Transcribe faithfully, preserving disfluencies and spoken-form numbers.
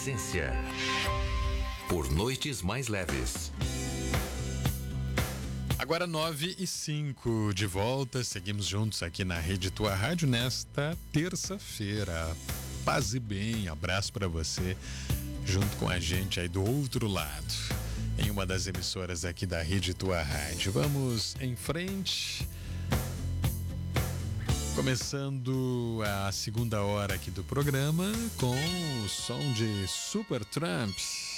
essência. Por noites mais leves. Agora nove e cinco, de volta, seguimos juntos aqui na Rede Tua Rádio nesta terça-feira. Paz e bem, abraço para você, junto com a gente aí do outro lado, em uma das emissoras aqui da Rede Tua Rádio. Vamos em frente, começando a segunda hora aqui do programa com o som de Supertramp.